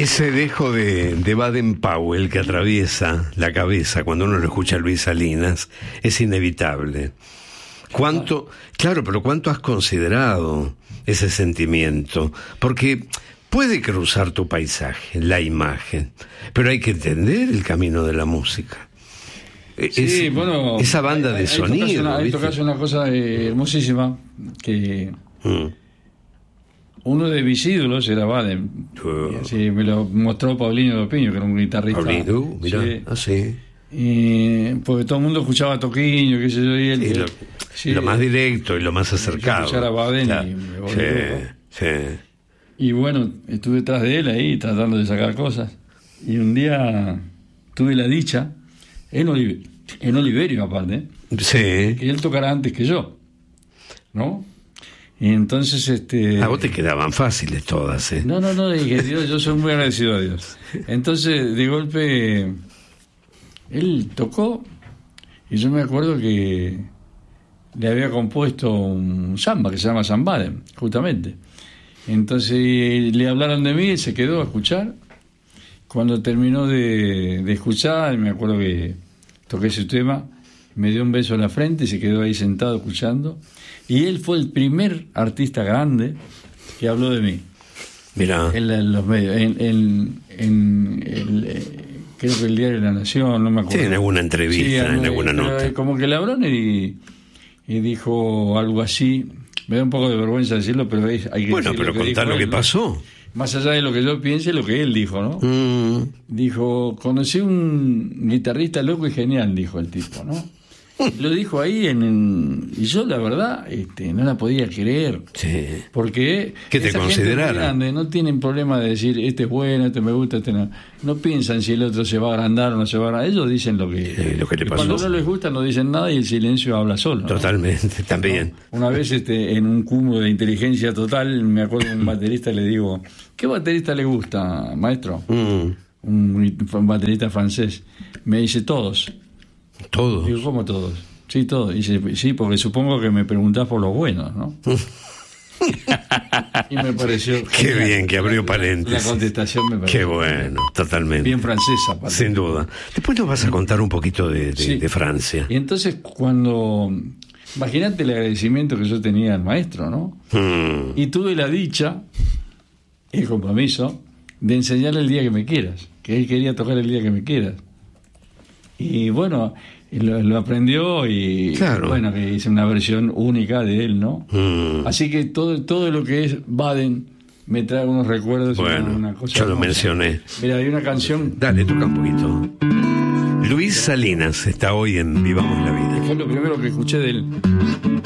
Ese dejo de Baden-Powell que atraviesa la cabeza cuando uno lo escucha a Luis Salinas es inevitable. Claro, pero ¿cuánto has considerado ese sentimiento? Porque puede cruzar tu paisaje, la imagen, pero hay que entender el camino de la música. Sí, bueno, esa banda de sonido. Ahí tocas una cosa hermosísima, que uno de mis ídolos era Baden. Y así me lo mostró Paulinho Dopiño, que era un guitarrista. Paulinho, mirá, sí. así. Porque todo el mundo escuchaba Toquinho, qué sé yo, y él, lo más directo y lo más acercado. Escuchar a Baden, claro. Y me volví loco. Sí. Y bueno, estuve detrás de él ahí tratando de sacar cosas. Y un día tuve la dicha, en Oliverio aparte, que él tocara antes que yo, ¿no? Y entonces a vos te quedaban fáciles todas, ¿eh? No, dije, Dios, yo soy muy agradecido a Dios. Entonces, de golpe, él tocó, y yo me acuerdo que le había compuesto un samba que se llama San Baden, justamente. Entonces le hablaron de mí, él se quedó a escuchar. Cuando terminó de escuchar, me acuerdo que toqué ese tema, me dio un beso en la frente y se quedó ahí sentado escuchando. Y él fue el primer artista grande que habló de mí. Mirá. En los medios, creo que el Diario de la Nación, no me acuerdo. Sí, en alguna entrevista, sí, en alguna nota. Como que le hablaron y dijo algo así. Me da un poco de vergüenza decirlo, pero hay que bueno, pero contar lo que pasó. Más allá de lo que yo piense, lo que él dijo, ¿no? Dijo, conocí un guitarrista loco y genial, dijo el tipo, ¿no? Lo dijo ahí y yo la verdad no la podía creer. Sí. Porque que te consideraran grande, no tienen problema de decir este es bueno, este me gusta, este no. No piensan si el otro se va a agrandar o no se va a agrandar. Ellos dicen lo que le pasó. Cuando no les gusta no dicen nada y el silencio habla solo, ¿no? Totalmente, también. ¿No? Una vez en un cúmulo de inteligencia total, me acuerdo de un baterista, le digo, ¿qué baterista le gusta, maestro? Un baterista francés. Me dice, todos. ¿Todos? Digo, ¿cómo todos? Sí, todos. Dice, sí, porque supongo que me preguntás por los buenos, ¿no? Y me pareció... Qué bien que abrió paréntesis. La contestación me pareció... Qué bueno, totalmente. Bien francesa. Sin duda. Después nos vas a contar un poquito de Francia. Y entonces cuando... Imagínate el agradecimiento que yo tenía al maestro, ¿no? Y tuve la dicha, el compromiso, de enseñarle el día que me quieras. Que él quería tocar el día que me quieras. Y bueno, lo aprendió y claro. Bueno, que hice una versión única de él, ¿no? Así que todo lo que es Baden me trae unos recuerdos. Bueno, una cosa yo lo mencioné. Mira, hay una canción... Dale, toca un poquito. Luis Salinas está hoy en Vivamos la Vida. Fue lo primero que escuché de él.